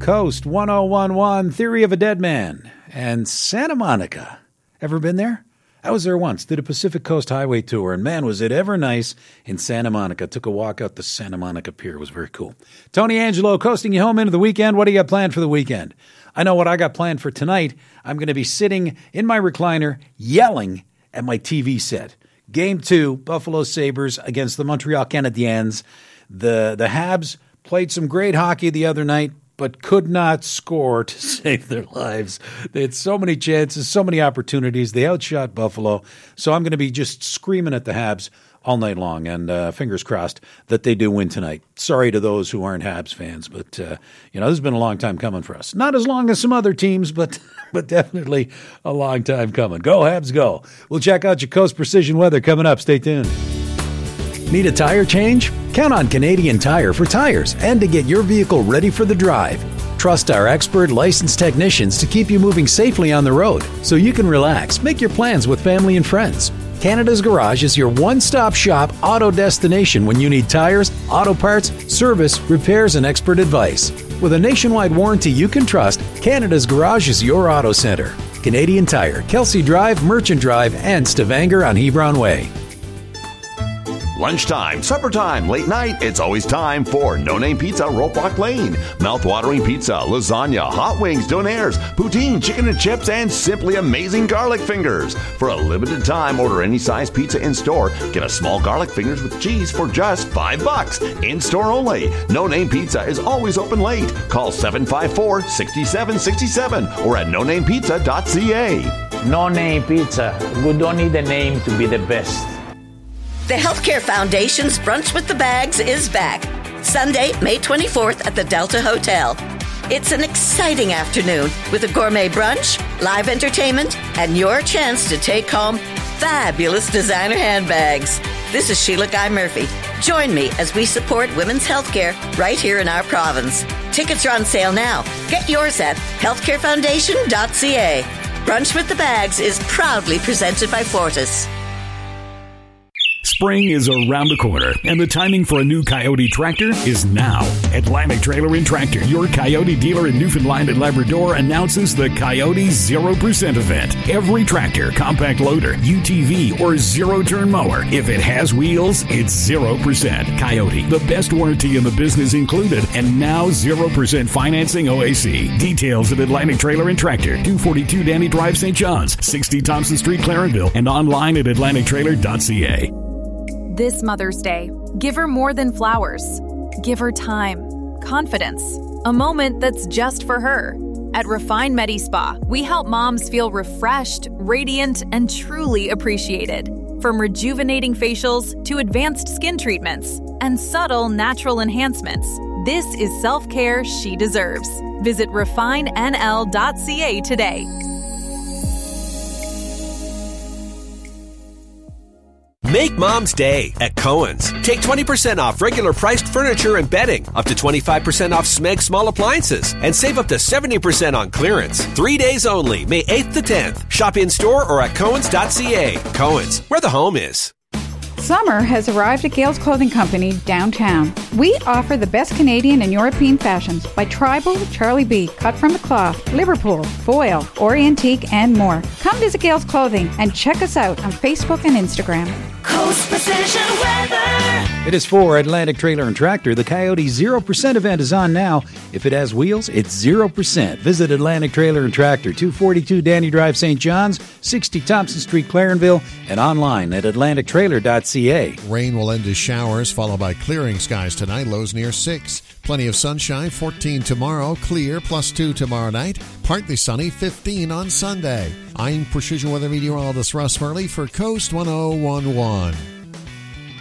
Coast 1011, Theory of a Dead Man, and Santa Monica. Ever been there? I was there once, did a Pacific Coast Highway tour, and man, was it ever nice in Santa Monica. Took a walk out the Santa Monica Pier. It was very cool. Tony Angelo coasting you home into the weekend. What do you got planned for the weekend? I know what I got planned for tonight. I'm going to be sitting in my recliner yelling at my TV set. Game 2, Buffalo Sabres against the Montreal Canadiens. The Habs played some great hockey the other night, but could not score to save their lives. They had so many chances, so many opportunities. They outshot Buffalo. So I'm going to be just screaming at the Habs all night long, and fingers crossed that they do win tonight. Sorry to those who aren't Habs fans, but this has been a long time coming for us. Not as long as some other teams, but definitely a long time coming. Go Habs, go. We'll check out your Coast Precision weather coming up. Stay tuned. Need a tire change? Count on Canadian Tire for tires and to get your vehicle ready for the drive. Trust our expert licensed technicians to keep you moving safely on the road so you can relax, make your plans with family and friends. Canada's Garage is your one-stop shop auto destination when you need tires, auto parts, service, repairs, and expert advice. With a nationwide warranty you can trust, Canada's Garage is your auto center. Canadian Tire, Kelsey Drive, Merchant Drive, and Stavanger on Hebron Way. Lunchtime, supper time, late night, it's always time for No Name Pizza, Roadblock Lane. Mouth-watering pizza, lasagna, hot wings, donaires, poutine, chicken and chips, and simply amazing garlic fingers. For a limited time, order any size pizza in-store. Get a small garlic fingers with cheese for just $5. In-store only. No Name Pizza is always open late. Call 754-6767 or at nonamepizza.ca. No Name Pizza. We don't need a name to be the best. The Healthcare Foundation's Brunch with the Bags is back. Sunday, May 24th at the Delta Hotel. It's an exciting afternoon with a gourmet brunch, live entertainment, and your chance to take home fabulous designer handbags. This is Sheila Guy Murphy. Join me as we support women's healthcare right here in our province. Tickets are on sale now. Get yours at healthcarefoundation.ca. Brunch with the Bags is proudly presented by Fortis. Spring is around the corner, and the timing for a new Coyote tractor is now. Atlantic Trailer and Tractor, your Coyote dealer in Newfoundland and Labrador, announces the Coyote 0% event. Every tractor, compact loader, UTV, or zero-turn mower, if it has wheels, it's 0%. Coyote, the best warranty in the business included, and now 0% financing OAC. Details at Atlantic Trailer and Tractor, 242 Danny Drive, St. John's, 60 Thompson Street, Clarenville, and online at atlantictrailer.ca. This Mother's Day, give her more than flowers. Give her time, confidence, a moment that's just for her. At Refine Medi Spa, we help moms feel refreshed, radiant, and truly appreciated. From rejuvenating facials to advanced skin treatments and subtle natural enhancements, this is self-care she deserves. Visit refinenl.ca today. Make Mom's Day at Cohen's. Take 20% off regular priced furniture and bedding, up to 25% off Smeg small appliances, and save up to 70% on clearance. 3 days only, May 8th to 10th. Shop in-store or at Cohen's.ca. Cohen's, where the home is. Summer has arrived at Gales Clothing Company downtown. We offer the best Canadian and European fashions by Tribal, Charlie B, Cut from the Cloth, Liverpool, Foil, Orientique, and more. Come visit Gales Clothing and check us out on Facebook and Instagram. Coast Precision Weather. It is for Atlantic Trailer and Tractor. The Coyote 0% event is on now. If it has wheels, it's 0%. Visit Atlantic Trailer and Tractor, 242 Danny Drive, St. John's, 60 Thompson Street, Clarenville, and online at atlantictrailer.ca. Rain will end as showers, followed by clearing skies tonight, lows near 6. Plenty of sunshine, 14 tomorrow, clear, +2 tomorrow night, partly sunny, 15 on Sunday. I'm Precision Weather Meteorologist Russ Murley for Coast 1011.